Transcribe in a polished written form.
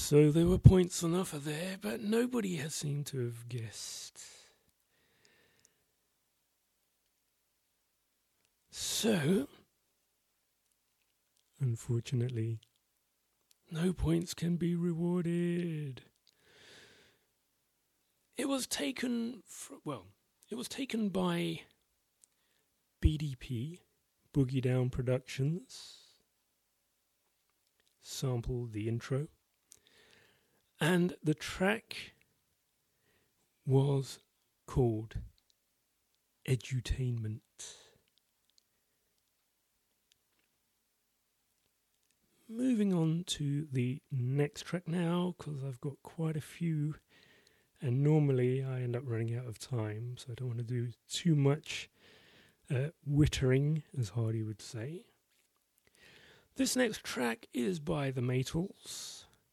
So there were points on offer there, but nobody has seemed to have guessed. So, unfortunately, no points can be rewarded. It was taken by BDP, Boogie Down Productions, sampled the intro, and the track was called Edutainment. Moving on to the next track now, because I've got quite a few, and normally I end up running out of time, so I don't want to do too much wittering, as Hardy would say. This next track is by The Maytals.